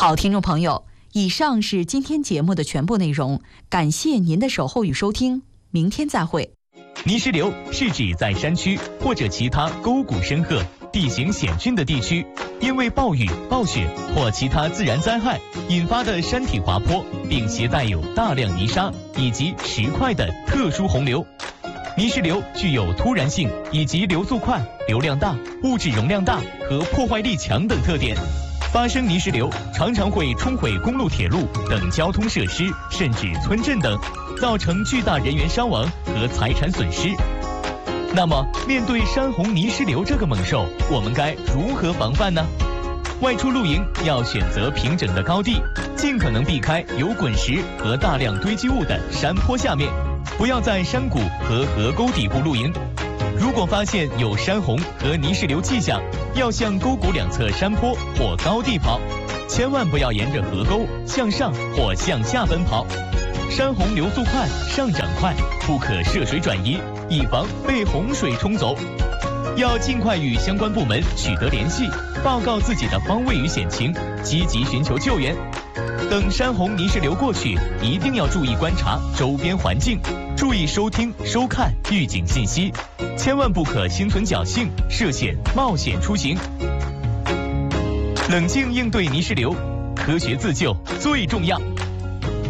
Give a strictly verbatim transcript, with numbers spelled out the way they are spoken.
好，听众朋友，以上是今天节目的全部内容，感谢您的守候与收听，明天再会。 泥石流是指在山区或者其他沟谷深壑、地形险峻的地区，因为暴雨、暴雪或其他自然灾害引发的山体滑坡，并携带有大量泥沙以及石块的特殊洪流。泥石流具有突然性以及流速快、流量大、物质容量大和破坏力强等特点。发生泥石流常常会冲毁公路、铁路等交通设施，甚至村镇等，造成巨大人员伤亡和财产损失。那么，面对山洪泥石流这个猛兽，我们该如何防范呢？外出露营要选择平整的高地，尽可能避开有滚石和大量堆积物的山坡下面，不要在山谷和河沟底部露营。如果发现有山洪和泥石流迹象，要向沟谷两侧山坡或高地跑，千万不要沿着河沟向上或向下奔跑。山洪流速快，上涨快，不可涉水转移，以防被洪水冲走。要尽快与相关部门取得联系，报告自己的方位与险情，积极寻求救援。等山洪泥石流过去，一定要注意观察周边环境，注意收听、收看预警信息，千万不可心存侥幸，涉险冒险出行。冷静应对泥石流，科学自救最重要。